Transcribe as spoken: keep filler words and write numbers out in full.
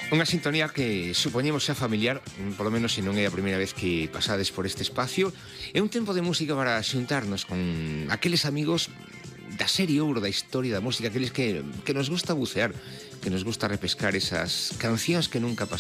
Unha sintonía que supoñemos xa familiar, polo menos se non é a primeira vez que pasades por este espacio. É un tempo de música para xuntarnos con aqueles amigos da serie ouro da historia da música, aqueles que, que nos gusta bucear, que nos gusta repescar esas cancións que nunca pasaron